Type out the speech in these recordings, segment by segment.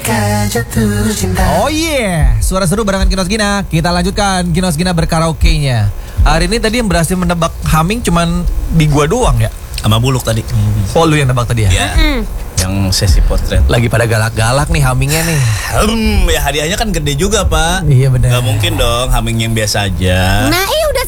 ketika jatuh cinta. Oh yeah, suara seru barengan Kinos Gina. Kita lanjutkan Kinos Gina berkaraoke-nya. Hari ini tadi yang berhasil menebak Humming cuman di gua doang ya. Sama Buluk tadi. Oh lu yang nebak tadi ya? Ya. Yang sesi potret. Lagi pada galak-galak nih Hummingnya nih. Ya hadiahnya kan gede juga, Pak. Iya benar. Gak mungkin dong Humming yang biasa aja. Nah, udah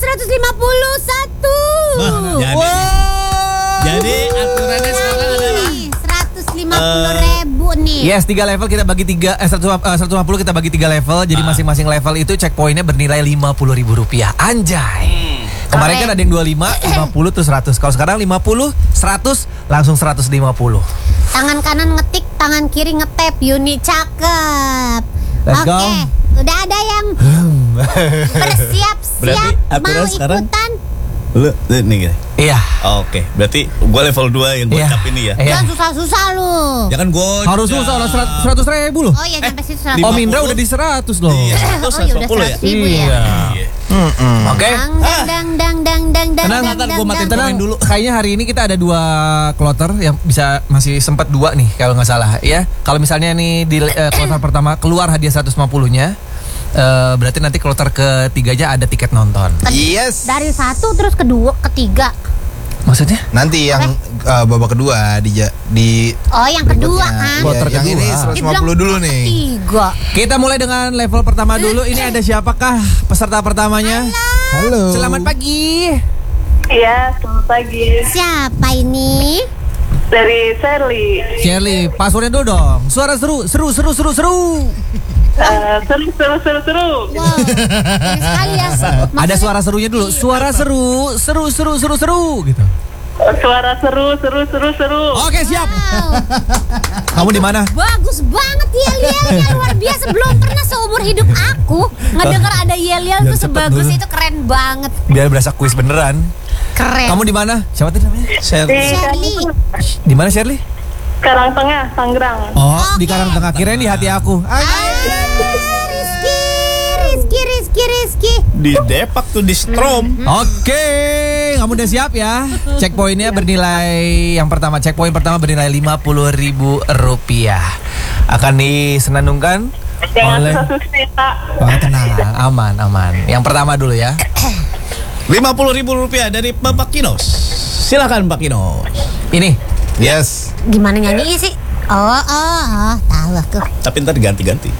151. Jadi aturannya sekarang adalah 150.000 nih. Yes, 3 level kita bagi 150 kita bagi 3 level. Jadi masing-masing level itu checkpointnya bernilai Rp50.000. Anjay. Kemarin kan ada yang 25, 50 terus 100. Kalau sekarang 50, 100 langsung 150. Tangan kanan ngetik, tangan kiri ngetap. Yuni cakep. Let's go. Oke, udah ada yang bersiap-siap Berarti aturan mau sekarang? ikutan. lu nih gini. Iya. Oke, berarti gue level 2 yang gue Iya. cap ini ya. Iya. Jangan susah-susah lu. Ya kan gue Harus susah lah 100.000 loh. Oh iya, sampai situ 100. Om Indra udah di 100 loh. Iya, Oh itu iya, udah 150 ya. 100.000 ya. Iya. Oke. Tenang, gue matiin Tenang dulu. Kayaknya hari ini kita ada 2 kloter yang bisa masih sempat 2 nih kalau nggak salah ya. Kalau misalnya nih di kloter pertama keluar hadiah 150-nya, berarti nanti kloter ketiganya ada tiket nonton. Yes. Dari 1 terus kedua, ketiga. Maksudnya? Nanti yang babak kedua di Oh, yang kedua kan. Kloter yang kedua. ini 150 dulu nih. Tiga. Kita mulai dengan level pertama dulu. Ini ada siapakah peserta pertamanya? Halo. Selamat pagi. Iya, selamat pagi. Siapa ini? Dari Sherly. Shirley, passwordnya dulu dong. Suara seru. Seru. Wow, ini sekali ya. Ada suara serunya dulu. Suara seru gitu. Suara seru. Oke, siap. Wow, Kamu di mana? bagus banget yel-yelnya, luar biasa. Belum pernah seumur hidup aku ngedenger ada yel-yel Biar tuh cepet sebagus dulu. itu, keren banget. Biar berasa kuis beneran. Keren. Kamu di mana? Siapa tadi namanya? Di Sherly. Di mana Shirley? Karangtengah, Tangerang. Oh, di Oke. Karangtengah. Kirain di hati aku. Rizky. Di Depak tuh di Strom. Oke, kamu udah siap ya? Checkpointnya bernilai yang pertama. Checkpoint pertama bernilai Rp50.000. Akan disenandungkan Jangan oleh. susah-susah. Oh, tenang, aman. Yang pertama dulu ya. Rp50.000 dari Bapak Kinos. Silakan Pak Kinos. Ini. Yes. Gimana nyanyi sih? Oh, tahu aku. Tapi ntar diganti-ganti.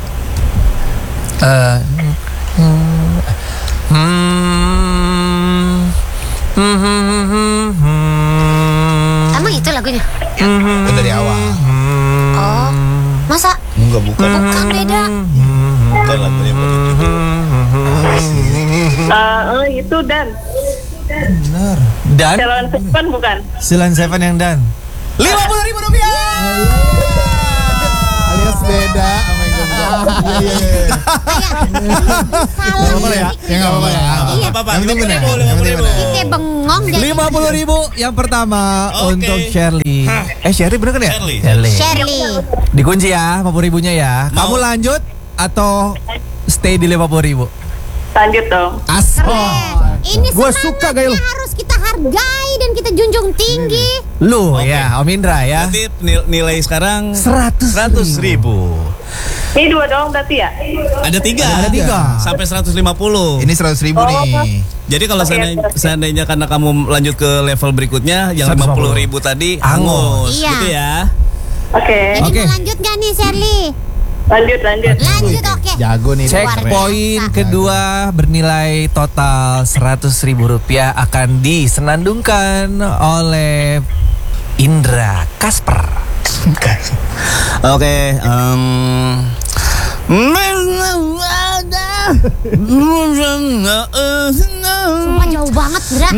Emang itu lagunya? Itu dari awal. Oh, masa? Enggak bukan. Bukan, beda. Bukan lagunya Pak Itu Dan. Benar. Dan Calon Seven bukan? Silan Seven yang dan Rp50.000. Alias beda sama yang enggak. Salah. Ya enggak apa-apa ya. Iya. Apa-apa, Yang penting benar. 50.000. Yang penting benar. Kita bengong jadi 50.000 yang pertama Oke. untuk Shirley. Shirley bener kan ya? Shirley. Sherly. Dikunci ya 50.000-nya ya. Kamu lanjut atau stay di 50.000? Lanjut dong. Ini Gua suka gaya lu. semangatnya harus kita hargai dan kita junjung tinggi. Lu ya, Om Indra ya. Berarti nilai sekarang 100.000. Ini 2 dong berarti ya? Ada 3. Ada 3. Sampai 150. Ini 100.000 nih. Jadi kalau seandainya karena kamu lanjut ke level berikutnya yang 50.000 tadi hangus Iya. gitu ya. Oke. Jadi Oke. mau lanjut gak nih Sherly? Lanjut. Lanjut, oke. Jago nih. Checkpoint kedua bernilai total Rp100.000 akan disenandungkan oleh Indra Kasper. Oke, Sumpah jauh banget, Indra.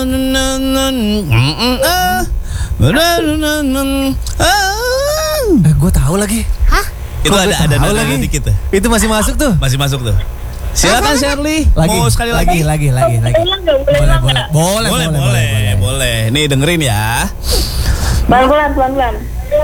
Gue tahu lagi. Hah? Itu Kok ada gue tahu nada lagi? dikit tuh. Itu masih masuk tuh. Masih masuk tuh. Silakan Shirley. Lagi, Mau sekali lagi? lagi. Ulang nggak? Boleh. Nih dengerin ya. Pelan-pelan.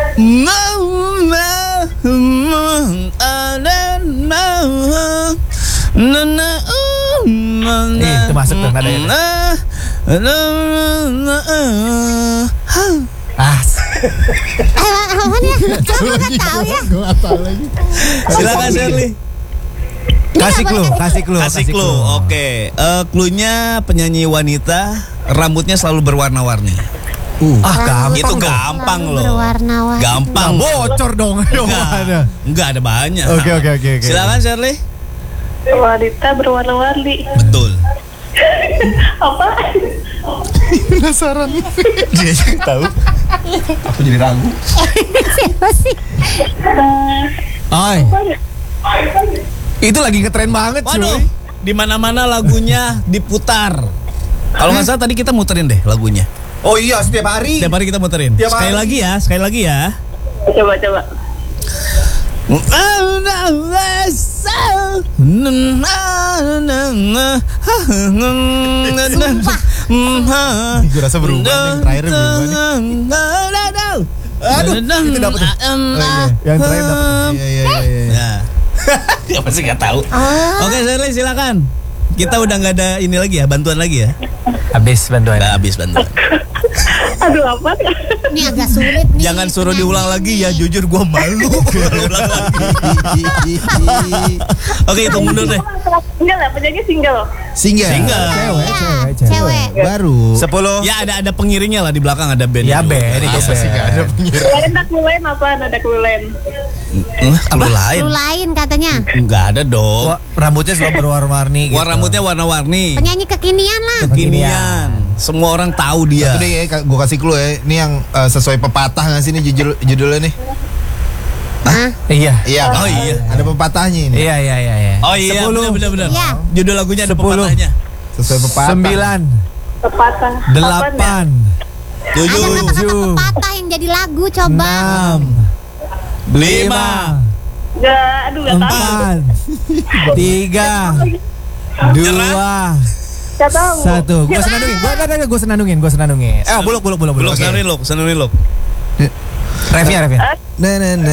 Itu masuk tuh nadanya. Apaan ya? Coba nggak tahu ya. Gue nggak tahu lagi. Silakan Shirley. Kasih clue. Kasih clue. Oke. Cluenya penyanyi wanita, rambutnya selalu berwarna-warni. Gampang. Itu gampang loh. Berwarna-warni. Gampang. Bocor dong. Enggak ada banyak. Oke. Silakan Shirley. Wanita berwarna-warni. Betul. Apa? Penasaran. Dia juga tahu. Aku jadi ragu. Siapa sih? Ay. Itu lagi ngetren banget cuy. Waduh, di mana-mana lagunya diputar. Kalau nggak salah tadi kita muterin deh lagunya. Oh iya, setiap hari. Setiap hari kita muterin. Tiap Sekali hari. lagi ya. Coba. Gue rasa berubah yang terakhir berubah nih. Aduh, itu dapet. Yang terakhir dapet. Iya. Nah, dia pasti nggak tahu. Oke, Shirley silakan. Kita udah nggak ada ini lagi ya, bantuan lagi ya. Habis bantuan. Udah habis bantuan. Aduh, apa? Ini agak sulit nih. Jangan suruh diulang lagi ya, jujur gue malu. Ulang lagi. Oke, itu mundur deh. Single ya, penyanyi single. Single. Cewek. Baru. 10. Ya ada pengiringnya lah di belakang ada band. Ya band itu Masa sih nggak ada penyiar? Ada clue lain apa? Ada clue lain. Kalau lain Lu lain katanya. nggak ada dong. Rambutnya selalu berwarna-warni gitu. Warna rambutnya warna-warni. Penyanyi kekinian lah. Kekinian. Semua orang tahu dia. Satu deh ya, gue kasih clue ya. Ini yang sesuai pepatah nggak sih ini judulnya nih? Iya. Iya. Oh, iya. Ada pepatahnya ini. Iya. Oh iya, 10. benar. Iya. Judul lagunya ada 10. pepatahnya. Sesuai pepatah. 9. Pepatah. 8. Ada 7, kata-kata pepatah yang jadi lagu coba. 6. 5, Aduh, gak tahu. 4. 3. 2. Gak tahu. 1. Gue senandungin. Buluk. Senandungin lo. Refnya. Nah.